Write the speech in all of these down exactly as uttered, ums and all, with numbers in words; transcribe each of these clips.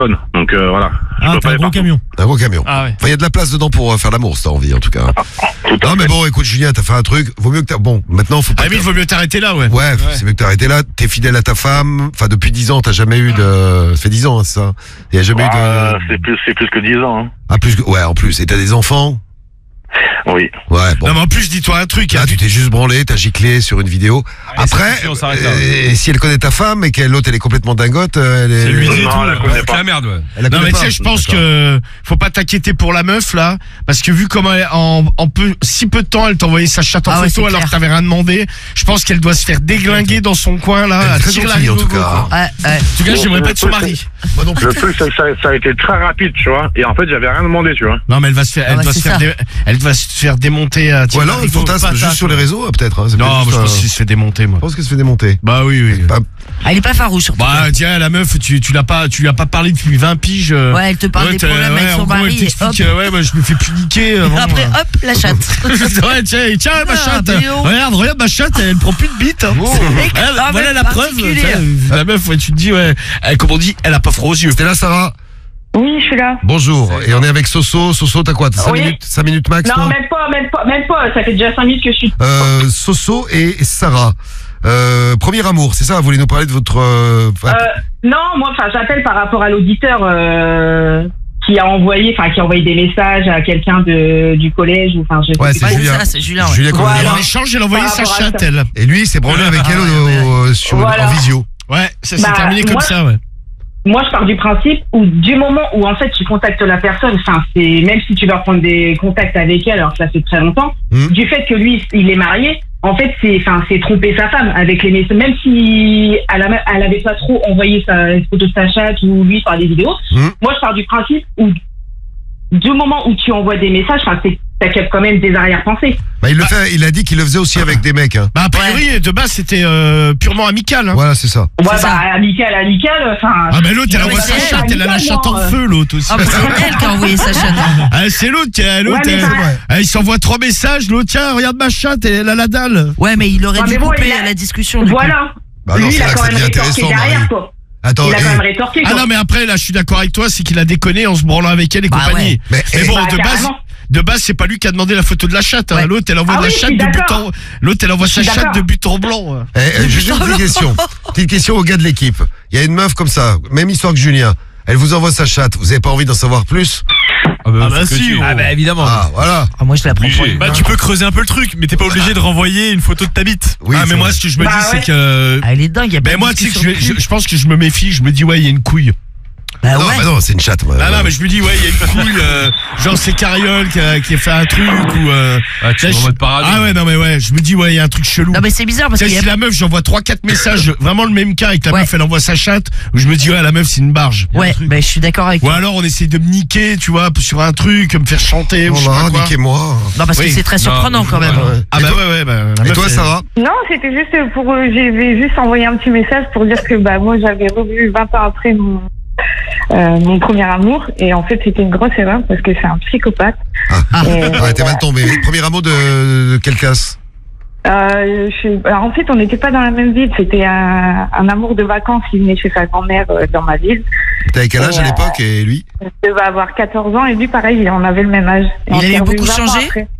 tonnes. Donc euh, voilà. Je Ah, peux t'as pas un aller gros partout. camion. Un gros camion. Ah ouais. Enfin, il y a de la place dedans pour euh, faire l'amour, si t'as envie, en tout cas. Tout à Non, mais fait. bon, écoute, Julien, t'as fait un truc. Vaut mieux que t'as. Bon, maintenant, faut pas. Ah mais il vaut mieux t'arrêter là, ouais. Ouais, c'est mieux que t'arrêtes là. T'es fidèle à ta femme. Enfin, depuis dix ans, t'as jamais eu de. Ça fait dix ans, hein, c'est ça. Il y a jamais Ah, eu de. c'est plus, c'est plus que dix ans. Hein. Ah, plus que. Ouais, en plus. Et t'as des enfants. Oui. Ouais, bon. Non mais en plus dis-toi un truc. Là, tu t'es juste branlé, t'as giclé sur une vidéo. Après, c'est- on s'arrête là. euh, si elle connaît ta femme et qu'elle l'autre, elle est complètement dingote, euh, elle est. C'est lui Non, dit tout. elle la ouais. connaît C'est pas. la merde, ouais. Elle la Non connaît mais tu pas. sais, je pense D'accord. que faut pas t'inquiéter pour la meuf là, parce que vu comment elle, en, en peu, si peu de temps elle t'a envoyé sa chatte en Ah ouais, photo c'est alors clair. que t'avais rien demandé, je pense qu'elle doit se faire déglinguer dans son coin là, Elle est à très tirer la gentille, en rive tout au cas. go, quoi. Ouais, ouais. En tout cas, j'aimerais pas être son mari. Moi non plus. Le truc, ça, ça, ça a été très rapide, tu vois. Et en fait, j'avais rien demandé, tu vois. Non mais elle va se faire, Ah elle ouais, va se c'est faire, ça. dé- elle va se faire démonter à Ou tirer alors, la le rive au fantasme patate. juste sur les réseaux, euh, peut-être. Hein, c'est Non, peut-être moi, je juste, pense euh, qu'il se fait démonter moi. Je pense qu'elle se fait démonter. Bah oui oui. Pas- Ah, il est pas farouche, surtout. Bah tiens la meuf, tu tu l'as pas, tu lui as pas parlé depuis vingt piges. euh. Ouais, elle te parle des t'as- problèmes avec ouais, son en gros, elle mari et hop. t'explique, euh, ouais, bah, je me fais plus niquer. euh, vraiment, Après, euh. hop, la chatte. Ouais, tiens, tiens, ma Ah, chatte. mais oh. Regarde, regarde ma chatte, elle prend plus de bite. Hein. C'est Regarde, grave voilà la preuve. particulier. Tiens, La meuf, ouais, tu te dis, ouais, elle, comme on dit, elle a pas froid aux yeux. T'es là, Sarah? Oui, je suis là. Bonjour. Et on est avec Soso. Soso, t'as quoi? T'as cinq Oui. minutes, cinq minutes max, Non, toi? même pas, même pas, même pas. Ça fait déjà cinq minutes que je suis. Euh, Soso et Sarah. Euh, premier amour, c'est ça? Vous voulez nous parler de votre... euh, Euh, non, moi, enfin, j'appelle par rapport à l'auditeur euh, qui a envoyé, enfin, qui a envoyé des messages à quelqu'un de du collège ou, enfin, je sais Ouais, plus. c'est Ouais, c'est Julien. ça, c'est Julien. ouais. Julien Voilà. Colonna. En échange, elle a envoyé Par sa rapport à chatte, ça. elle. Et lui, il s'est branlé avec elle au- au- sur, Voilà. en visio. Ouais, ça s'est Bah, terminé comme moi- ça, ouais. Moi, je pars du principe où du moment où en fait tu contactes la personne, enfin, c'est même si tu vas prendre des contacts avec elle, alors que ça fait très longtemps, Hmm. du fait que lui, il est marié. En fait, c'est, enfin, c'est tromper sa femme avec les messages. Même si elle, a, elle avait pas trop envoyé sa photo de sa chatte ou lui par des vidéos. Hmm. Moi, je pars du principe où, du moment où tu envoies des messages, enfin, c'est, t'as quand même des arrière-pensées. Bah, il le fait, il a dit qu'il le faisait aussi avec des mecs. Hein. Bah, a priori, de base, c'était euh, purement amical. Hein. Voilà, c'est ça. Ouais, C'est bah, ça. amical, amical, enfin. Ah, mais l'autre, elle Ouais, envoie c'est sa elle, chatte, elle a la chatte en feu, l'autre aussi. Ah, bah, c'est elle qui a envoyé sa chatte. Ah, c'est l'autre, tiens, l'autre, Ouais, mais elle- ça- elle, il s'envoie trois messages, l'autre, tiens, regarde ma chatte, elle a la dalle. Ouais, mais il aurait Ouais, dû mais bon, couper il a- à la discussion. du coup. Voilà. Bah non, Lui, c'est il a là que quand ça même devient rétorqué intéressant, derrière, Marie. quoi. Attends, Il a et- quand même rétorqué, Ah quoi. non, mais après, là, je suis d'accord avec toi, c'est qu'il a déconné en se branlant avec elle et Bah compagnie. ouais. Mais- Mais, eh, bon, bah, de base, carrément. de base, c'est pas lui qui a demandé la photo de la chatte. Hein. Ouais. L'autre, elle envoie Ah de la oui, je chatte suis de but d'accord. en... L'autre, elle envoie Je sa suis chatte d'accord. de but en blanc. hein. Eh, eh, juste une petite question. Petite question aux gars de l'équipe. Il y a une meuf comme ça, même histoire que Julien. Elle vous envoie sa chatte. Vous avez pas envie d'en savoir plus? Ah bah, Ah bah faut que si, tu- gros. Ah bah évidemment. Ah, voilà. Ah, moi, je la prends pas. Obligé. Bah tu peux creuser un peu le truc, mais t'es pas obligé de renvoyer une photo de ta bite. Oui, ah, c'est mais moi, vrai. ce que je me Bah dis, ouais. c'est que. Ah, elle est dingue, il y a pas Ben de moi, tu sais que je, discussion vais- je, je pense que je me méfie, je me dis, ouais, il y a une couille. Bah non, ouais. bah non, c'est une chatte. moi. Ah non, mais je me dis, ouais, il y a une couille, euh, genre c'est Cariole qui a, qui a fait un truc ou. Euh, Ah, tu es là, en je- mode paradis. Ah ouais, non, mais ouais, je me dis, ouais, il y a un truc chelou. Non, mais c'est bizarre parce Tu sais, qu'il y si a. la meuf, j'envoie trois quatre messages, vraiment le même cas, avec la Ouais. meuf, elle envoie sa chatte, où je me dis, ouais, la meuf, c'est une barge. Ouais, bah, je suis d'accord avec Ou toi. alors on essaye de me niquer, tu vois, sur un truc, me faire chanter, ou Oh je sais pas là, quoi. niquez-moi. Non, parce que Oui. c'est très surprenant Non, quand même. ouais. Ah Et bah toi- ouais, ouais, bah, la Et meuf, toi, elle- Sarah? Non, c'était juste pour. euh, J'avais juste envoyé un petit message pour dire que bah moi j'avais revu vingt ans après mon euh, mon premier amour et en fait c'était une grosse erreur parce que c'est un psychopathe. Ah, Et, ouais, t'es mal tombé. Premier amour de, de quelle classe? euh, je suis- alors, en fait on n'était pas dans la même ville, c'était un, un amour de vacances. Il venait chez sa grand-mère euh, dans ma ville. T'avais quel âge à Ouais. l'époque et lui? Je devais avoir quatorze ans et lui pareil, on avait le même âge. Et Il on avait s'est revus beaucoup vingt ans changé après.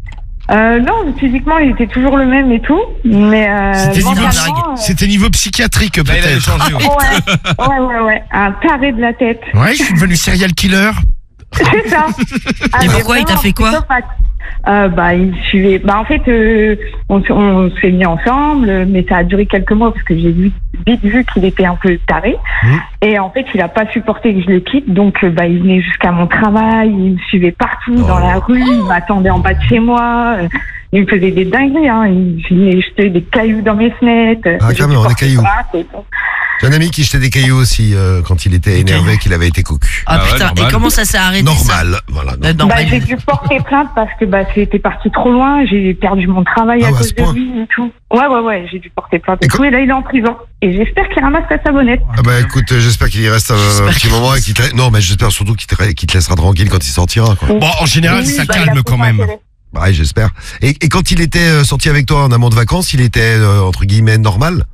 Euh, non, physiquement il était toujours le même et tout, mais euh, C'était niveau, mentalement, euh, c'était niveau psychiatrique Là, il avait peut-être. changé. ouais. ouais, ouais, ouais, ouais, un taré de la tête. Ouais, je suis devenu serial killer. C'est ça. Ah, Et mais pourquoi il t'a vraiment, fait quoi psychopathe. euh, Bah, il suivait. Bah, en fait, euh, on, s- on s'est mis ensemble, mais ça a duré quelques mois parce que j'ai vu, vite vu qu'il était un peu taré. Mmh. Et en fait, il a pas supporté que je le quitte, donc euh, bah, il venait jusqu'à mon travail, il me suivait partout Oh. dans la rue, il m'attendait en bas de chez moi. euh, Il me faisait des dingueries, hein. Il venait jeter des cailloux dans mes fenêtres. Ah, Je quand même, des supportais cailloux. pas, c'est tout. J'ai un ami qui jetait des cailloux aussi euh, quand il était énervé, qu'il avait été cocu. Ah Ah ouais, putain, normal. et comment ça s'est arrêté ça Normal, voilà. Euh, non. Bah, normal. j'ai dû porter plainte parce que bah, c'était parti trop loin. J'ai perdu mon travail Ah à ouais, à cause ce de point. lui et tout. Ouais, ouais, ouais, j'ai dû porter plainte. Et Et, co- tout, et là, il est en prison. Et j'espère qu'il ramasse sa savonnette. Ah bah écoute, euh, j'espère qu'il y reste euh, un J'espère petit qu'il- moment et qu'il te... Non, mais j'espère surtout qu'il te, qu'il te laissera tranquille quand il sortira, quoi. Bon, en général, Oui, ça bah, il a calme pris quand mon même. intérêt. Ouais, j'espère. Et, et quand il était euh, sorti avec toi en amont de vacances, il était, euh, entre guillemets, normal?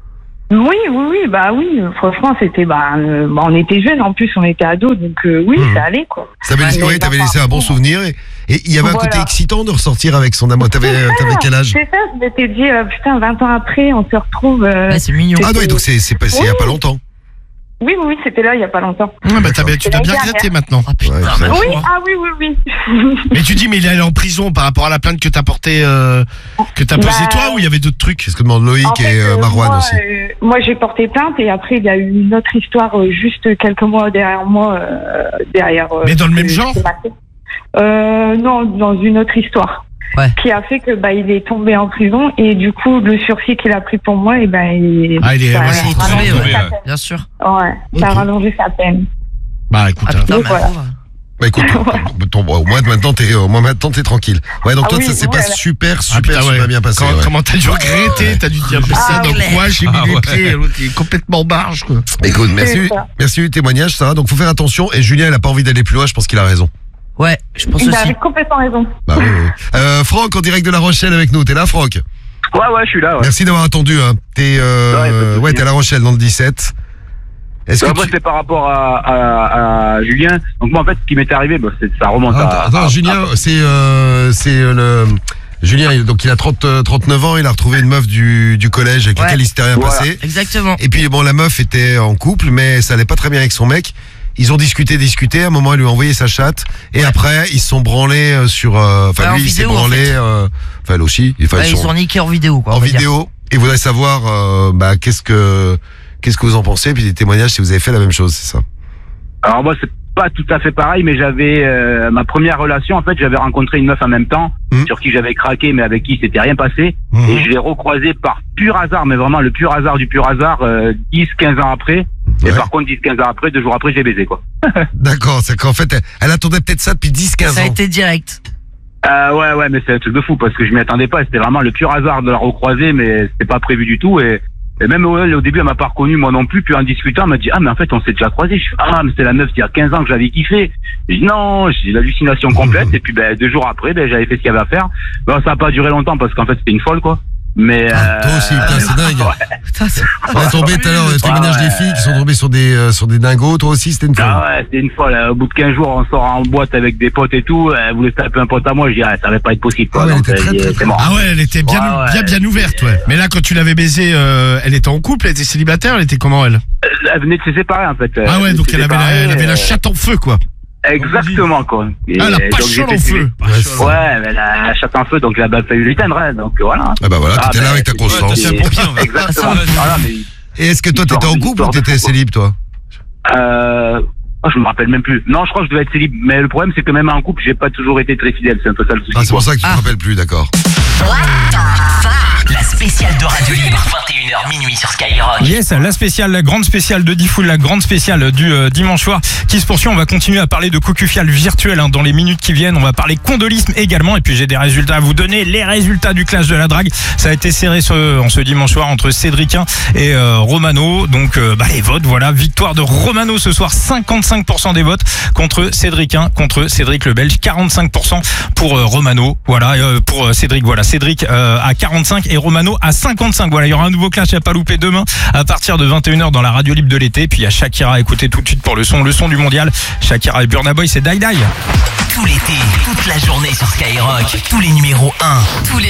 Oui, oui, oui, bah oui. Franchement, c'était, bah, euh, bah, on était jeunes en plus, on était ados, donc euh, oui, Mhm. ça allait quoi. T'avais laissé, Ouais, ouais, mais t'avais bah, laissé un bon par souvenir et et il y avait un Voilà. côté excitant de ressortir avec son amour. T'avais, euh, t'avais quel âge? C'est ça, je m'étais dit, euh, putain, vingt ans après, on se retrouve. euh, Ouais, c'est mignon. Ah non, et donc c'est c'est passé il y a pas longtemps. Oui, oui, oui, c'était là il y a pas longtemps. Ouais, bah, t'as bien- tu C'est t'as la bien dernière. regretté maintenant. Ah putain, Ouais, bah, ça- Oui, tu vois. ah oui, oui, oui. Mais tu dis, mais il est allé en prison par rapport à la plainte que t'as portée, euh, que t'as posée Bah, toi, ou il y avait d'autres trucs? C'est ce que demandent Loïc En fait, et euh, euh, Marouane moi, aussi. euh, moi, j'ai porté plainte et après, il y a eu une autre histoire euh, juste quelques mois derrière moi. euh, derrière, euh, Mais dans le même que- genre que ma fille. euh, Non, dans une autre histoire. Ouais. Qui a fait que bah, il est tombé en prison et du coup, le sursis qu'il a pris pour moi, et ben, il, Ah, il est- ça a ouais, c'est trop rallongé tombé, sa ouais. peine. Bien sûr. Ouais, ça a Ok. rallongé sa peine. Bah, écoute, Ah hein. putain, Donc, mais voilà. pauvre. Bah écoute, ton- au moins maintenant t'es au moins maintenant t'es tranquille. Ouais, donc Ah toi oui, ça s'est ouais, pas là. super Ah, super putain, ouais. super bien passé. Quand- ouais. Comment t'as dû regretter? T'as dû te dire, mais ça, Ah, donc clair. moi, j'ai mis Ah, les ouais. pieds, l'autre, il est complètement barge, quoi. Écoute, merci, C'est ça. merci du témoignage, Sarah. Donc faut faire attention. Et Julien, il a pas envie d'aller plus loin. Je pense qu'il a raison. Ouais, je pense Il aussi. avait complètement raison. Bah oui, oui. Euh, Franck, en direct de La Rochelle avec nous. T'es là, Franck? Ouais, ouais, je suis là, ouais. Merci d'avoir attendu. Hein. T'es euh, Ouais, pas de souci. ouais, t'es à La Rochelle dans le dix-sept. Est-ce Bah, que moi, tu... c'est par rapport à, à, à Julien. Donc, moi, en fait, ce qui m'était arrivé, bah, c'est, ça remonte Ah, à. attends, à- Julien, à- c'est euh, c'est euh, le Julien. il- Donc il a trente, euh, trente-neuf ans. Il a retrouvé une meuf du du collège avec Ouais. laquelle il s'était rien Voilà. passé. Exactement. Et puis bon, la meuf était en couple, mais ça allait pas très bien avec son mec. Ils ont discuté, discuté. À un moment, elle lui a envoyé sa chatte. Et après, ils se sont branlés euh, sur. euh, Enfin, Ouais, en lui, il s'est vidéo, en branlé. fait. euh, Enfin, elle aussi. Enfin, Ouais, ils ils sont sont niqués en vidéo, quoi. en on va dire. vidéo. Et voudrait savoir, euh, bah, qu'est-ce que qu'est-ce que vous en pensez, puis des témoignages si vous avez fait la même chose, c'est ça. Alors, moi, c'est pas tout à fait pareil, mais j'avais euh, ma première relation. En fait, j'avais rencontré une meuf en même temps, Mhm. sur qui j'avais craqué, mais avec qui c'était rien passé. Mhm. Et je l'ai recroisé par pur hasard, mais vraiment le pur hasard du pur hasard, euh, dix, quinze ans après. Et Ouais. par contre, dix, quinze ans après, deux jours après, j'ai baisé, quoi. D'accord, c'est qu'en fait, elle, elle attendait peut-être ça depuis dix, quinze Ça a ans. été direct. Euh, ouais, ouais, mais c'est un truc de fou, parce que je m'y attendais pas. C'était vraiment le pur hasard de la recroiser, mais c'était pas prévu du tout. Et, et même elle, au début, elle m'a pas reconnu, moi non plus. Puis en discutant, elle m'a dit, ah, mais en fait, on s'est déjà croisés. Je fais, ah, mais c'est la meuf d'il y a quinze ans que j'avais kiffé. J'ai dit, non, j'ai l'hallucination complète. Et puis, ben, deux jours après, ben, j'avais fait ce qu'il y avait à faire. Bon, ça a pas duré longtemps, parce qu'en fait, c'était une folle, quoi. Mais, Ah, toi euh, aussi, putain, c'est dingue. Putain, c'est- On est tombé tout à l'heure, le témoignage ouais. des filles qui sont tombées sur des, euh, sur des dingos. Toi aussi, c'était une folle. Ah ouais, c'était une folle. Au bout de quinze jours, on sort en boîte avec des potes et tout. Elle voulait taper un pote à moi. Je dis, ah, ça va pas être possible, quoi. Ah ouais, elle Donc, était très, euh, très, c'est très mort. Ah ouais, elle était bien, Ouais, ouais. bien, bien ouverte, ouais. Mais là, quand tu l'avais baisée, euh, elle était en couple, elle était célibataire, elle était comment, elle? Elle venait de se séparer, en fait. Ah ouais, venait de donc se elle avait la, séparer, elle avait la euh, chatte en feu, quoi. Exactement, quoi. Et, Ah, la donc, passion j'ai en fait feu. suivre. Ouais, Ouais, mais la chatte en feu, donc là, bah, il a fallu l'éteindre, hein, donc voilà. Ah bah voilà, Ah, t'étais là bah, avec ta c'est- conscience. t'as fait un pompier, on va. Exactement. Ah, ça, Voilà, mais, Et est-ce que toi, t'étais en couple ou t'étais célib, toi? euh, oh, je me rappelle même plus. Non, je crois que je devais être célib. Mais le problème, c'est que même en couple, j'ai pas toujours été très fidèle. C'est un peu ça le souci. Ah, c'est pour quoi. ça que tu te Ah. rappelles plus, d'accord. La spéciale de Radio Libre, vingt et une heures minuit sur Skyrock. Yes, la spéciale, la grande spéciale de Diffoul, la grande spéciale du euh, dimanche soir qui se poursuit. On va continuer à parler de cocufial virtuel hein, dans les minutes qui viennent. On va parler condolisme également. Et puis j'ai des résultats à vous donner. Les résultats du clash de la drague. Ça a été serré ce, en ce dimanche soir entre Cédricien et euh, Romano. Donc euh, bah, les votes, voilà. Victoire de Romano ce soir, cinquante-cinq pour cent des votes contre Cédricien, contre Cédric le Belge, quarante-cinq pour cent pour euh, Romano. Voilà, euh, pour euh, Cédric, voilà. Cédric euh, à quarante-cinq et Romano à cinquante-cinq. Voilà, il y aura un nouveau clash à pas louper demain à partir de vingt et une heures dans la radio libre de l'été. Puis il y a Shakira à écouter tout de suite pour le son, le son du mondial. Shakira et Burna Boy, c'est Die Die. Tout l'été, toute la journée sur Skyrock. Tous les numéros un. Tous les